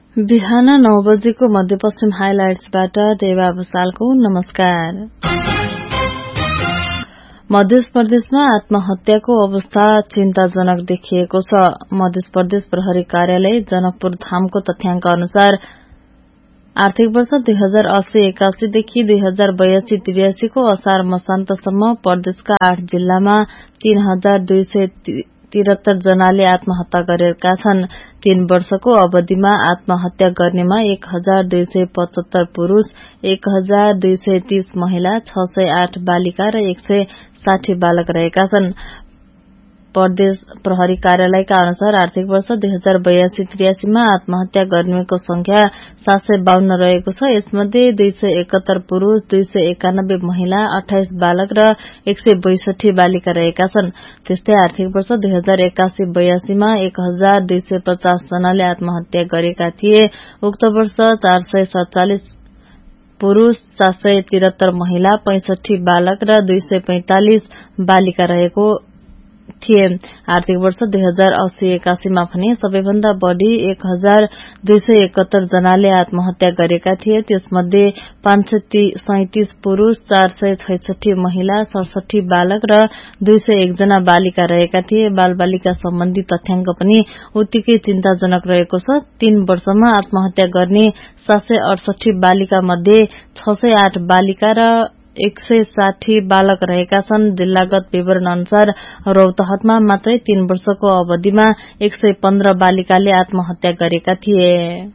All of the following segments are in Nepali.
बिहान 9 बजेको मध्यपश्चिम हाइलाइट्सबाट देवा भूषालको नमस्कार। मध्य प्रदेशमा आत्महत्याको अवस्था चिन्ताजनक देखिएको छ। मध्य प्रदेश प्रहरी कार्यालय जनकपुर धामको तथ्याङ्क अनुसार आर्थिक वर्ष 2080-81 देखि 2082-83 को असार मसान्तसम्म प्रदेशका 8 जिल्लामा 3273 जनाले आत्महत्या गरेका छन्। 3 वर्षको अवधिमा आत्महत्या गर्नेमा 1275 पुरूष, 1230 महिला, 608 बालिका र 160 बालक रहेका छन्। प्रदेश प्रहरी कार्यालयका अनुसार आर्थिक वर्ष 2082-83 मा आत्महत्या गर्नेको संख्या 752 रहेको छ। यसमध्ये 271 पुरूष, 291 महिला, 28 बालक र 162 बालिका रहेका छन्। त्यस्तै आर्थिक वर्ष 2081-82 मा 1250 जनाले आत्महत्या गरेका थिए। उक्त वर्ष 447 पुरूष, 773 महिला, 65 बालक र 245 बालिका रहेको थिए। आर्थिक वर्ष 2080-81 मा भने सबैभन्दा बढ़ी 1271 जनाले आत्महत्या गरेका थिए। त्यसमध्ये 537 पुरूष, 466 महिला, 67 बालक र 201 जना बालिका रहेका थिए। बाल बालिका सम्बन्धी तथ्याङ्क पनि उत्तिकै चिन्ताजनक रहेको छ। 3 वर्षमा आत्महत्या गर्ने 768 बालिका मध्ये 608 बालिका र 160 बालक रहेका छन्। जिल्लागत विवरण अनुसार रौतहटमा मात्रै 3 वर्षको अवधिमा 115 बालिकाले आत्महत्या गरेका थिए।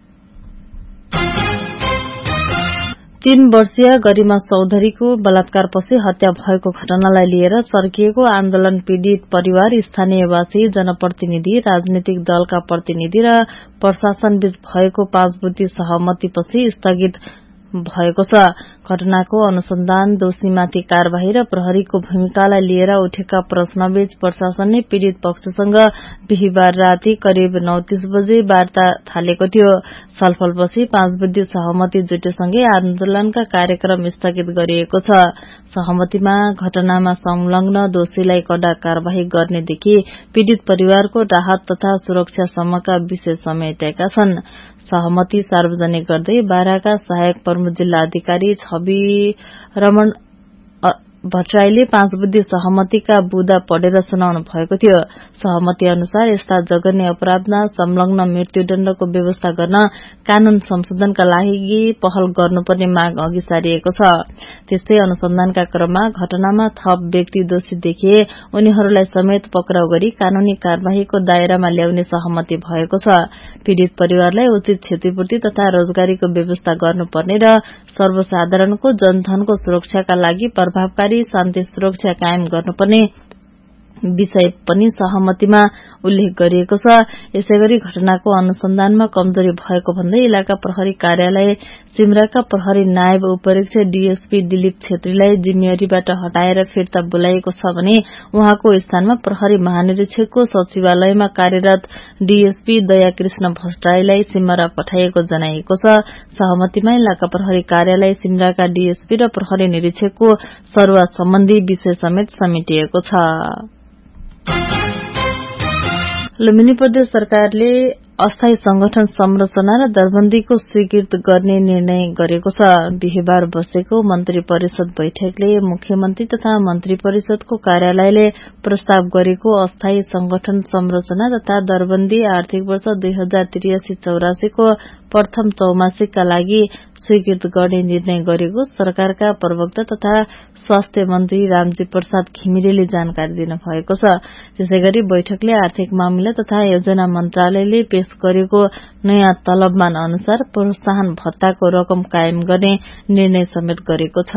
3 वर्षीय गरिमा चौधरीको बलात्कारपछि हत्या भएको घटनालाई लिएर चर्किएको आन्दोलन पीड़ित परिवार, स्थानीयवासी, जनप्रतिनिधि, राजनीतिक दलका प्रतिनिधि र प्रशासनबीच भएको 5 बुँदे सहमतिपछि स्थगित भएको छ। घटनाको अनुसन्धान, दोषीमाथि कार्यवाही र प्रहरीको भूमिकालाई लिएर उठेका प्रश्नबीच प्रशासनले पीड़ित पक्षसँग बिहीबार राति करिब 9:30 बजे वार्ता थालेको थियो। छलफलपछि 5 बुँदे सहमति जुटेसँगै आन्दोलनका कार्यक्रम स्थगित गरिएको छ। सहमतिमा घटनामा संलग्न दोषीलाई कड़ा कार्यवाही गर्नेदेखि पीड़ित परिवारको राहत तथा सुरक्षासम्मका विषय समेटेका छन्। सहमति सार्वजनिक गर्दै बाराका सहायक प्रमुख जिल्ला अधिकारी छवि रमण भट्टराईले 5 बुँदे सहमतिका बुँदा पढेर सुनाउनु भएको थियो। सहमति अनुसार यस्ता जघन्य अपराधमा संलग्न मृत्युदण्डको व्यवस्था गर्न कानून संशोधनका लागि पहल गर्नुपर्ने माग अघि सारिएको छ। त्यस्तै अनुसन्धानका क्रममा घटनामा थप व्यक्ति दोषी देखिए उनीहरूलाई समेत पक्राउ गरी कानूनी कार्यवाहीको दायरामा ल्याउने सहमति भएको छ। पीड़ित परिवारलाई उचित क्षतिपूर्ति तथा रोजगारीको व्यवस्था गर्नुपर्ने र सर्वसाधारणको जनधनको सुरक्षाका लागि प्रभावकारी शान्ति सुरक्षा कायम गर्नुपर्ने विषय पनि सहमतिमा उल्लेख गरिएको छ। यसैगरी घटनाको अनुसन्धानमा कमजोरी भएको भन्दै इलाका प्रहरी कार्यालय सिमराका प्रहरी नायब उपरीक्षक डीएसपी दिलीप छेत्रीलाई जिम्मेवारीबाट हटाएर फिर्ता बोलाइएको छ भने उहाँको स्थानमा प्रहरी महानिरीक्षकको सचिवालयमा कार्यरत डीएसपी दयाकृष्ण भट्टराईलाई सिमरा पठाइएको जनाइएको छ। सहमतिमा इलाका प्रहरी कार्यालय सिमराका डीएसपी र प्रहरी निरीक्षकको सरुवा सम्बन्धी विषय समेत समेटिएको छ। लुम्बिनी प्रदेश सरकारले अस्थायी संगठन संरचना र दरबन्दीको स्वीकृत गर्ने निर्णय गरेको छ। बिहीबार बसेको मन्त्री परिषद बैठकले मुख्यमन्त्री तथा मन्त्री परिषदको कार्यालयले प्रस्ताव गरेको अस्थायी संगठन संरचना तथा दरबन्दी आर्थिक वर्ष 2083-84 को प्रथम त्रैमासिकका लागि स्वीकृत गर्ने निर्णय गरेको सरकारका प्रवक्ता तथा स्वास्थ्य मन्त्री रामजी प्रसाद घिमिरेले जानकारी दिनुभएको छ। त्यसैगरी बैठकले आर्थिक मामिला तथा योजना मन्त्रालयले पेश गरेको नयाँ तलबमान अनुसार प्रोत्साहन भत्ताको रकम कायम गर्ने निर्णय समेत गरेको छ।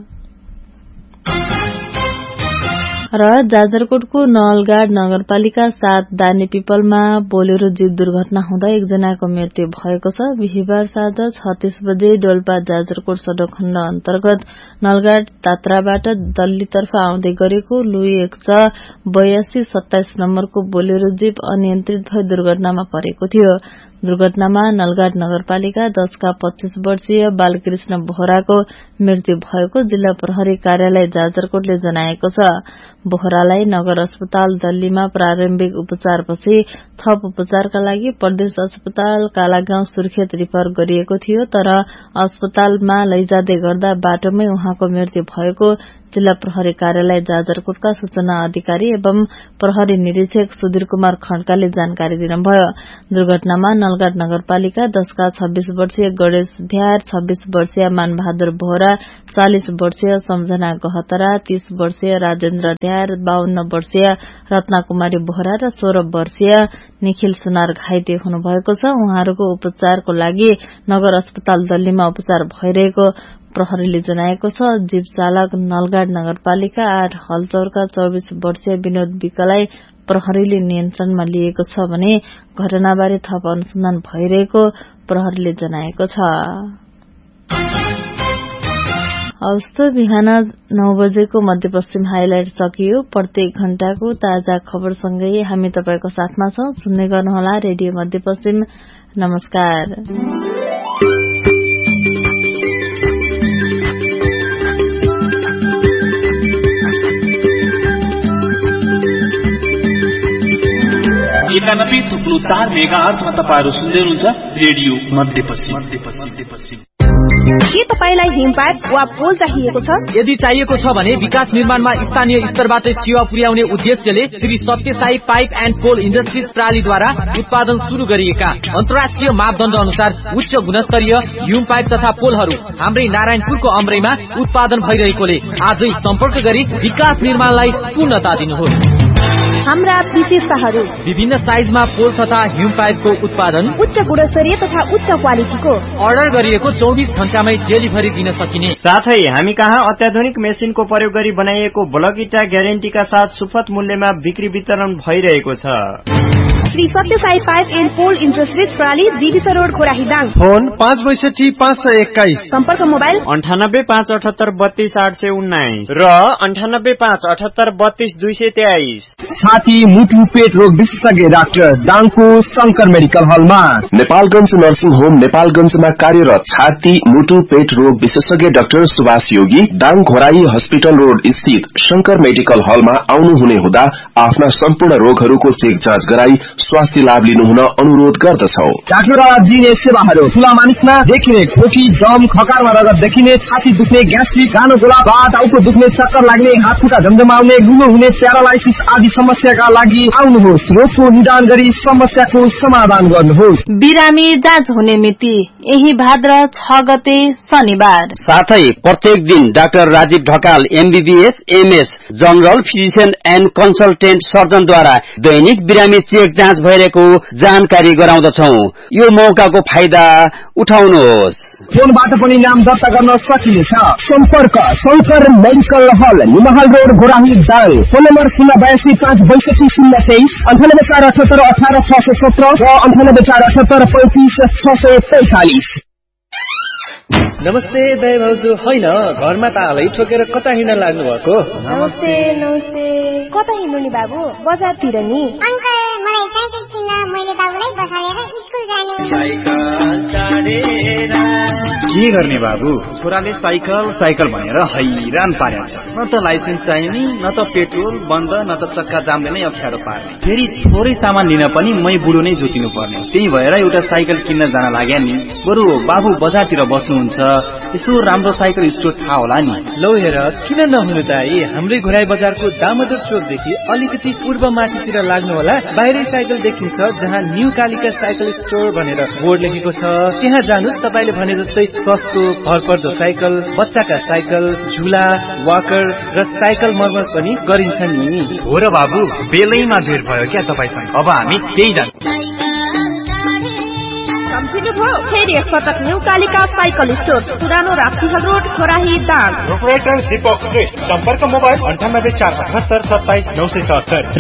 र जाजरकोटको नवलगाड नगरपालिका 7 दाने पिपलमा बोलेरो जीप दुर्घटना हुँदा एकजनाको मृत्यु भएको छ। बिहीबार साँझ 36 बजे डोल्पा जाजरकोट सडक खण्ड अन्तर्गत नलगाड तात्राबाट दल्लीतर्फ आउँदै गरेको लुई 8227 नम्बरको बोलेरो जीप अनियन्त्रित भई दुर्घटनामा परेको थियो। दुर्घटनामा नलगाड नगरपालिका 10 का 25 वर्षीय बालकृष्ण बोहराको मृत्यु भएको जिल्ला प्रहरी कार्यालय जाजरकोटले जनाएको छ। बोहरालाई नगर अस्पताल दल्लीमा प्रारम्भिक उपचारपछि थप उपचारका लागि प्रदेश अस्पताल कालागाउँ सुर्खेत रिफर गरिएको थियो, तर अस्पतालमा लैजाँदै गर्दा बाटोमै उहाँको मृत्यु भएको जिल्ला प्रहरी कार्यालय जाजरकोटका सूचना अधिकारी एवं प्रहरी निरीक्षक सुधीर कुमार खड्काले जानकारी दिनुभयो। दुर्घटनामा नलगाड नगरपालिका 10 का 26 वर्षीय गणेश ध्यार, 26 वर्षीय मानबहादुर बोहरा, 40 वर्षीय सम्झना गहतरा, 30 वर्षीय राजेन्द्र ध्यार, 52 वर्षीय रत्ना कुमारी बोहरा र 16 वर्षीय निखिल सुनार घाइते हुनुभएको छ। उहाँहरूको उपचारको लागि नगर अस्पताल दल्लीमा उपचार भइरहेको प्रहरीले जनाएको छ। जीप चालक नलगाड नगरपालिका 8 हलचौरका 24 वर्षीय विनोद विकलाई प्रहरीले नियन्त्रणमा लिएको छ भने घटनाबारे थप अनुसन्धान भइरहेको प्रहरीले जनाएको छ। हवस्, बिहान 9 बजेको मध्यपश्चिम हाइलाइट सकियो। प्रत्येक घण्टाको ताजा खबरसँगै हामी तपाईको साथमा छौं। सुन्दै गर्नुहोला रेडियो मध्यपश्चिम। नमस्कार। एकानब्बे थुप्रो 4 मेगाहर्जमा तपाईहरु सुन्दै हुनुहुन्छ रेडियो मध्यपश्चिम। के तपाईलाई हिमपाइप वा पोल चाहिएको छ? यदि चाहिएको छ भने विकास निर्माणमा स्थानीय स्तरबाट सेवा पुर्याउने उद्देश्यले श्री सत्य Sai pipe and pole industries प्रालीद्वारा उत्पादन शुरू गरिएका अन्तर्राष्ट्रिय मापदण्ड अनुसार उच्च गुणस्तरीय हिम पाइप तथा पोलहरू हाम्रै नारायणपुरको अमरैमा उत्पादन भइरहेकोले आजै सम्पर्क गरी विकास निर्माणलाई पूर्णता दिनुहोस्। हाम्रा विशेषताहरू: विभिन्न साइजमा पोल तथा हिम पाइपको उत्पादन, उच्च गुणस्तरीय तथा उच्च क्वालिटीको, अर्डर गरिएको 24 घण्टामै डेलिभरी दिन सकिने, साथै हामी कहाँ अत्याधुनिक मेसिनको प्रयोग गरी बनाइएको ब्लक इटा ग्यारेन्टीका साथ सुपथ मूल्यमा बिक्री वितरण भइरहेको छ। श्री सत्य Sai pipe and pole industries प्राली, जीवित रोड, खोराहीदाङ। फोन 562 सम्पर्क मोबाइल 9858832819 र 9858832223। छाती मुटु पेट रोग विशेषज्ञ डाक्टर दाङको शंकर मेडिकल हलमा। नेपालगञ्ज नर्सिङ होम नेपालगञ्जमा कार्यरत छाती मुटु पेट रोग विशेषज्ञ डाक्टर सुभाष योगी दाङ घोराई हस्पिटल रोड स्थित शंकर मेडिकल हलमा आउनुहुने हुँदा आफ्ना सम्पूर्ण रोगहरूको चेक जाँच गराई स्वास्थ्य लाभ लिनुहुन अनुरोध गर्दछौ। डाक्टरद्वारा दिइने सेवाहरू: ठूला मानिसमा देखिने खोकी, दम, खकारमा रगत देखिने, छाती दुख्ने, ग्यास्ट्रिक, गानो गोला, टाउको दुख्ने, चक्कर लाग्ने, हात खुट्टा झमझमाउने, गुङ्गो हुने, प्यारालाइसिस आदि समस्याका लागि आउनुहोस्। रोगको निदान गरी समस्याको समाधान गर्नुहोस्। बिरामी जाँच हुने मिति यही भाद्र 6 गते शनिबार। साथै प्रत्येक दिन doctor Rajiv Dhakal MBBS MS general physician and consultant सर्जनद्वारा दैनिक बिरामी चेक जाँच भइरहेको जानकारी गराउँदछौ। यो मौकाको फाइदा उठाउनुहोस्। फोनबाट पनि नाम दर्ता गर्न सकिनेछ। सम्पर्क शंकर मेडिकल हल, निमहाल road, Ghorahi, Dang. Phone number 082562023, 9848818617 र 9848835645। नमस्ते दाइ भाउजू। होइन, घरमा तालै ठोकेर कता हिँड्न लाग्नु भएको? नमस्ते। कता हिँड्नु नि बाबु? बजारतिर नि। अंकल, मलाई साइकल किन्न मैले बाबुलाई बसालेर स्कुल जाने। साइकल चढेर के गर्ने बाबु? छोराले साइकल भनेर हैरान पारेको छ। न त लाइसेन्स चाहिने, न त पेट्रोल बन्द, न त चक्का जामले नै अप्ठ्यारो पार्ने। फेरि थोरै सामान लिन पनि मै बुढो नै जोतिनु पर्ने। त्यही भएर एउटा साइकल किन्न जान लाग्या नि। बरु बाबु बजारतिर बस्नुहुन्छ, यसो राम्रो साइकल स्टोर थाहा होला नि। लौ हेर, किन नहुनु दाइ? हाम्रै घोराई बजारको दामोदर चोकदेखि अलिकति पूर्व माथितिर लाग्नु होला। बाहिरै साइकल देखिन्छ, जहाँ न्यू कालिका साइकल स्टोर भनेर बोर्ड लेखेको छ। त्यहाँ जानुस्। तपाईले भने जस्तै सस्तो भरपर्दो साइकल, बच्चाका साइकल, झुला, वाकर र साइकल मर्मत पनि गरिन्छ नि। हो र बाबु, बेलैमा भेट भयो क्या तपाईसँग। अब हामी त्यही जान्छौँ। सम्झिनुभयो? फेरि एकपटक न्यू कालिका साइकल स्टोर, पुरानो राप्तीहल रोड, खोराही, दाङ। प्रोपराइटर दीपक श्रेष्ठ। सम्पर्क मोबाइल 9847783977 र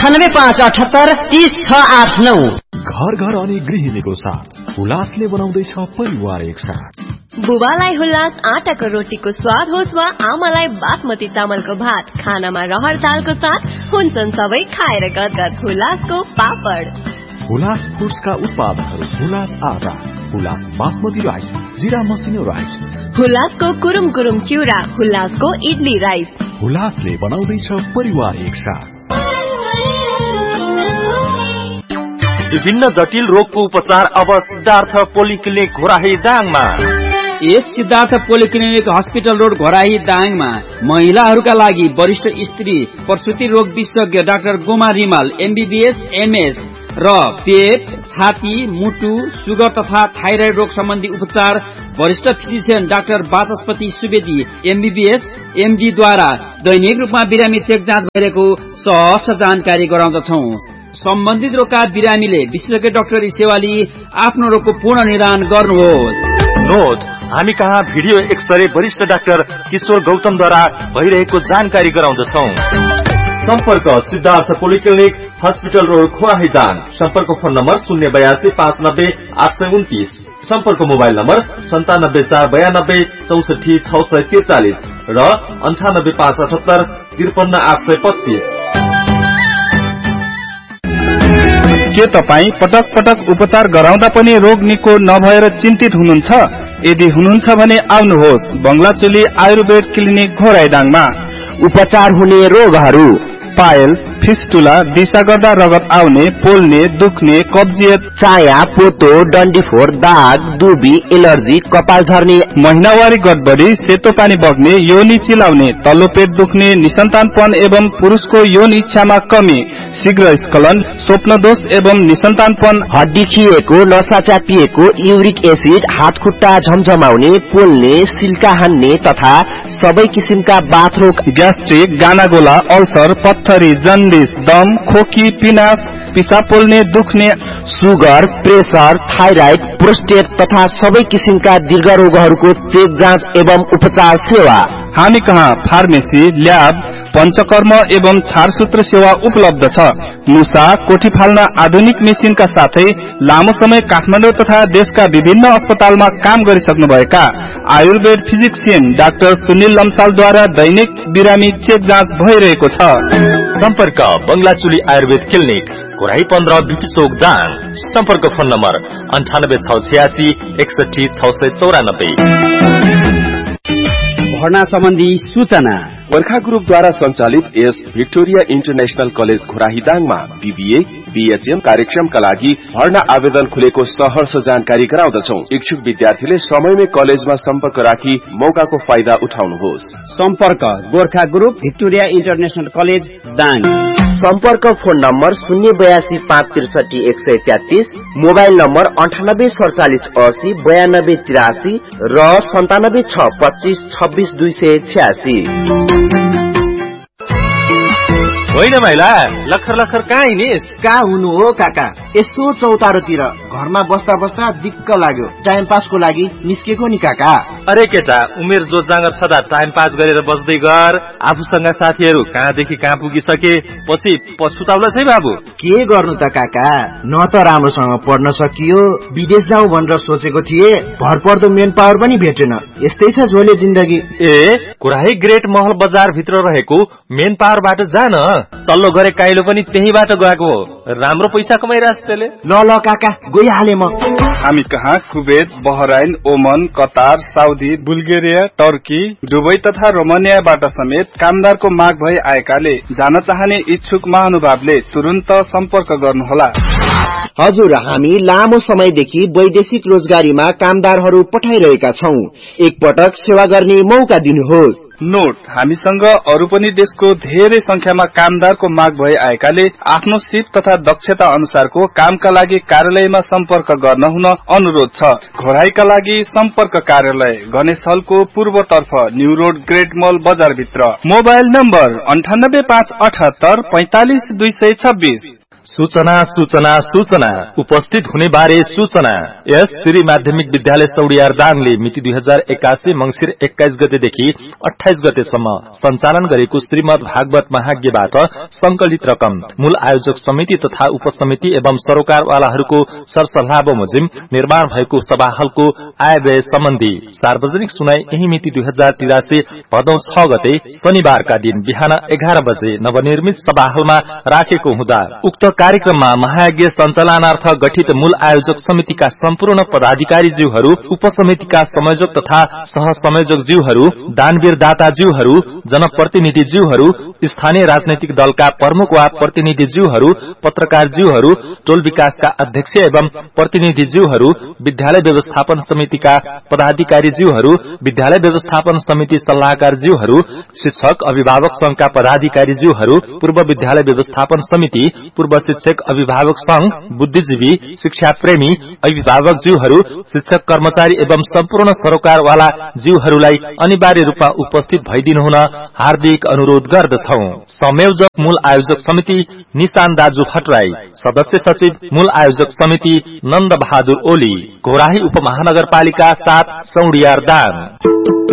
9858830689। घर घर अनि गृहिणीको साथ हुलासले बनाउँदैछ परिवार एकसाथ। बुबालाई हुलास आटाको रोटीको स्वाद होस् वा आमालाई बासमती चामलको भात, खानामा रहर दालको साथ हुन्छन् सबै खाएर गदगद हुलासको पापड। हुलास फुड्सका उत्पादनहरू हुलास आटा, हुलास बासमती राइस, जिरा मसिनो राइस, हुलासको कुरुम कुरुम चिउरा, हुलासको इडली राइस। हुलासले बनाउँदैछ परिवार एकसाथ। विभिन्न जटिल रोगको उपचार अब सिद्धार्थ पोलिक्लिनिक घोराही दाङमा। यस Siddhartha polyclinic hospital road Ghorahi दाङमा महिलाहरूका लागि वरिष्ठ स्त्री प्रसुति रोग विशेषज्ञ doctor Goma Rimal MBBS MS र पेट, छाती, मुटु, सुगर तथा थाइराइड रोग सम्बन्धी उपचार वरिष्ठ फिजिशियन डाक्टर वाचस्पति सुवेदी MBBS MD द्वारा दैनिक रूपमा बिरामी चेक जाँच भइरहेको सहज जानकारी गराउँदछौ। सम्बन्धित रोगका बिरामीले विशेषज्ञ डाक्टरी सेवा लिई आफ्नो रोगको पूर्ण निदान गर्नुहोस्। नोट, हामी कहाँ भिडियो एक्सरे वरिष्ठ डाक्टर किशोर गौतमद्वारा भइरहेको जानकारी गराउँदछौ। सम्पर्क Siddhartha polyclinic hospital road खोराही Dang. सम्पर्क फोन नम्बर 082 590 829। सम्पर्क मोबाइल नम्बर 97 492 64 643 र 98 578 53 825। के तपाई पटक पटक उपचार गराउँदा पनि रोग निको नभएर चिन्तित हुनुहुन्छ? यदि हुनुहुन्छ भने आउनुहोस् बंगलाचुली आयुर्वेद क्लिनिक घोराइदाङमा। उपचार हुने रोगहरू: पाइल्स, फिस्टुला, दिशा गर्दा रगत आउने, पोल्ने, दुख्ने, कब्जियत, चाया, पोतो, डन्डीफोर, दाग, दुबी, एलर्जी, कपाल झर्ने, महिनावारी गडबडी, सेतो पानी बग्ने, योनि चिलाउने, तल्लो पेट दुख्ने, निसन्तानपन एवं पुरुषको यौन इच्छामा कमी, शीघ्र स्खलन, स्वप्न दोष एवं निसन्तानपन, हड्डी खिएको, नसा चापिएको, युरिक एसिड, हात खुट्टा झमझमाउने, पोल्ने, सिल्का हान्ने तथा सबै किसिमका बाथरोग, ग्यास्ट्रिक, गानागोला, अल्सर, पत्थरी, जन्डिस, दम, खोकी, पिनास, पिसाब पोल्ने, दुख्ने, सुगर, प्रेसर, थाइराइड, प्रोस्टेट तथा सबै किसिमका दीर्घ रोगहरूको चेक जाँच एवं उपचार सेवा। हामी कहाँ फार्मेसी, ल्याब, पंचकर्म एवं छारसूत्र सेवा उपलब्ध छ। मुसा, कोठी फाल्न आधुनिक मेसिनका साथै लामो समय काठमाडौँ तथा देशका विभिन्न अस्पतालमा काम गरिसक्नुभएका आयुर्वेद फिजिशियन डाक्टर सुनिल लम्सालद्वारा दैनिक बिरामी चेक जाँच भइरहेको छ। सम्पर्क बंगलाचुली आयुर्वेद क्लिनिक घोराही 15 BP चोक दाङ। सम्पर्क फोन नम्बर 98 686 61 694। भर्ना सम्बन्धी सूचना: वर्खा ग्रुपद्वारा सञ्चालित यस Victoria international college Ghorahi दाङमा BBA, BHM कार्यक्रमका लागि भर्ना आवेदन खुलेको सहर्ष जानकारी गराउँदछौ। इच्छुक विद्यार्थीले समयमै कलेजमा सम्पर्क राखी मौकाको फाइदा उठाउनुहोस्। सम्पर्क Gorkha group Victoria international college Dang. सम्पर्क फोन नम्बर 082 563 133, मोबाइल नम्बर 98 47 80 92 83 र 97 6 25 26 286। होइन माइला, लखर लखर कहाँ हिँडिस? कहाँ हुनु हो काका, यसो चौतारोतिर घरमा बस्दा बस्दा दिक्क लाग्यो, टाइम पासको लागि निस्केको नि काका। अरे केटा, उमेर जो जाँगर छदा टाइम पास गरेर बस्दै गर। आफूसँग साथीहरू कहाँदेखि कहाँ पुगिसके, पछि पछुताउला छै बाबु। के गर्नु त काका, न त राम्रोसँग पढ्न सकियो, विदेश जाउँ भनेर सोचेको थिए, भरपर्दो मेन पावर पनि भेटेन। यस्तै छ झोले जिन्दगी। ए, घोराही ग्रेट महल बजार भित्र रहेको मेन पावरबाट जान, तल्लो गरे काइलो पनि त्यहीबाट गएको हो। राम्रो पैसा कमाइरहेछ त्यसले। ल ल काका, गइहाले म। हामी कहाँ कुवेत, बहराइन, ओमन, Qatar, Saudi, Bulgaria, Turkey, Dubai तथा रोमानियाबाट समेत कामदारको माग भई आएकाले जान चाहने इच्छुक महानुभावले तुरुन्त सम्पर्क गर्नुहोला। हजुर, हामी लामो समयदेखि वैदेशिक रोजगारीमा कामदारहरू पठाइरहेका छौं। एकपटक सेवा गर्ने मौका दिनुहोस्। नोट, हामीसँग अरू पनि देशको धेरै संख्यामा कामदारको माग भई आएकाले आफ्नो सिप तथा दक्षता अनुसारको कामका लागि कार्यालयमा सम्पर्क गर्न हुन अनुरोध छ। घोराईका लागि सम्पर्क कार्यालय गणेश हलको पूर्वतर्फ न्यू रोड ग्रेट मल बजार भित्र। Mobile number 98 578 45 226। सूचना सूचना सूचना उपस्थित हुने बारे सूचना। यस श्री माध्यमिक विद्यालय चौडियार दाङले मिति 2081 मंसिर 21 गतेदेखि 28 गतेसम्म सञ्चालन गरेको श्रीमद् भागवत महाज्ञबाट संकलित रकम मूल आयोजक समिति तथा उपसमिति एवं सरोकारवालाहरूको सरसल्लाह बमोजिम निर्माण भएको सभा हलको आय व्यय सम्बन्धी सार्वजनिक सुनाई यही मिति 2083 भदौ 6 गते शनिबारका दिन बिहान 11 बजे नवनिर्मित सभा हलमा राखेको हुँदा उक्त कार्यक्रममा महायज्ञ सञ्चालनार्थ गठित मूल आयोजक समितिका सम्पूर्ण पदाधिकारीज्यूहरू, उपसमितिका संयोजक तथा सहसंयोजकज्यूहरू, दानवीर दाताज्यूहरू, जनप्रतिनिधिज्यूहरू, स्थानीय राजनैतिक दलका प्रमुख वा प्रतिनिधिज्यूहरू, पत्रकारज्यूहरू, टोल विकासका अध्यक्ष एवं प्रतिनिधिज्यूहरू, विद्यालय व्यवस्थापन समितिका पदाधिकारीज्यूहरू, विद्यालय व्यवस्थापन समिति सल्लाहकारज्यूहरू, शिक्षक अभिभावक संघका पदाधिकारीज्यूहरू, पूर्व विद्यालय व्यवस्थापन समिति, पूर्व शिक्षक अभिभावक संघ, बुद्धिजीवी, शिक्षा प्रेमी अभिभावकज्यूहरू, शिक्षक कर्मचारी एवं सम्पूर्ण सरोकारवाला ज्यूहरूलाई अनिवार्य रूपमा उपस्थित भइदिनु हुन हार्दिक अनुरोध गर्दछौं। संयोजक मूल आयोजक समिति निशान दाजु भट्टराई, सदस्य सचिव मूल आयोजक समिति नन्द बहादुर ओली, घोराही उपमहानगरपालिका 7 सौडियार दाङ।